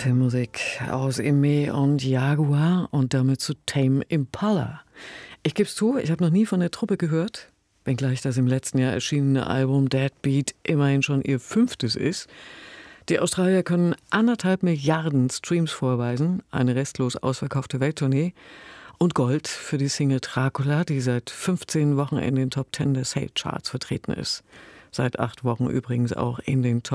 Apfelmusik aus Aimé und Jaguar und damit zu Tame Impala. Ich geb's zu, ich habe noch nie von der Truppe gehört, wenngleich das im letzten Jahr erschienene Album Deadbeat immerhin schon ihr 5. ist. Die Australier können 1,5 Milliarden Streams vorweisen, eine restlos ausverkaufte Welttournee und Gold für die Single Dracula, die seit 15 Wochen in den Top 10 der Sale-Charts vertreten ist. Seit 8 Wochen übrigens auch in den Top